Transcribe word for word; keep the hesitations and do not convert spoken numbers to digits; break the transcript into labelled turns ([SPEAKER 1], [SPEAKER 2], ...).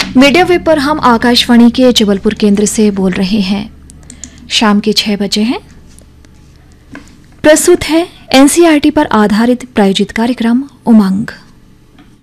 [SPEAKER 1] Media web पर हम आकाशवाणी के जबलपुर केंद्र से बोल रहे हैं। शाम के छह बजे हैं। प्रस्तुत है एनसीईआरटी पर आधारित प्रायोजित कार्यक्रम उमंग।